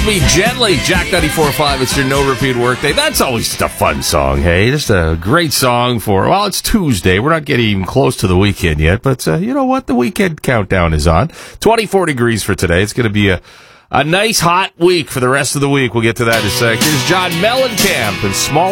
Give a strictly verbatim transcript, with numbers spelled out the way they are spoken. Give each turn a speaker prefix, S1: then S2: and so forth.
S1: Me Gently, Jack ninety-four point five. It's your no-repeat workday. That's always just a fun song, hey? Just a great song for, well, it's Tuesday. We're not getting even close to the weekend yet, but uh, you know what? The weekend countdown is on. twenty-four degrees for today. It's going to be a, a nice hot week for the rest of the week. We'll get to that in a sec. Here's John Mellencamp and Small